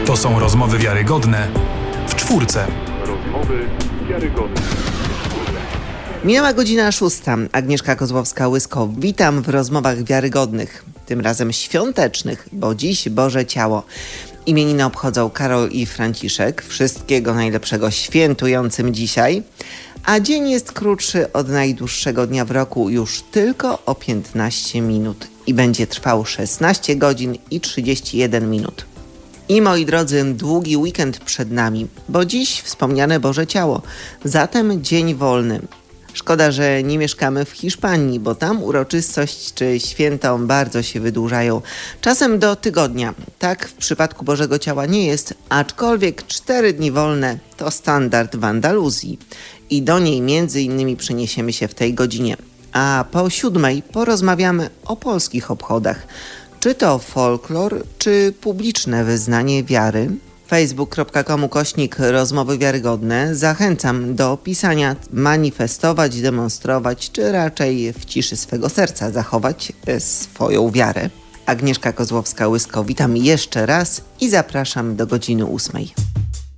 To są rozmowy wiarygodne w czwórce. Rozmowy wiarygodne. Minęła godzina 6. Agnieszka Kozłowska-Łysko. Witam w rozmowach wiarygodnych, tym razem świątecznych, bo dziś Boże Ciało. Imieniny obchodzą Karol i Franciszek. Wszystkiego najlepszego świętującym dzisiaj. A dzień jest krótszy od najdłuższego dnia w roku już tylko o 15 minut i będzie trwał 16 godzin i 31 minut. I moi drodzy, długi weekend przed nami, bo dziś wspomniane Boże Ciało, zatem dzień wolny. Szkoda, że nie mieszkamy w Hiszpanii, bo tam uroczystość czy święto bardzo się wydłużają. Czasem do tygodnia. Tak w przypadku Bożego Ciała nie jest, aczkolwiek 4 dni wolne to standard w Andaluzji. I do niej między innymi przeniesiemy się w tej godzinie. A po 7 porozmawiamy o polskich obchodach. Czy to folklor, czy publiczne wyznanie wiary? facebook.com/rozmowy wiarygodne. Zachęcam do pisania, manifestować, demonstrować, czy raczej w ciszy swego serca zachować swoją wiarę. Agnieszka Kozłowska-Łysko, witam jeszcze raz i zapraszam do godziny 8.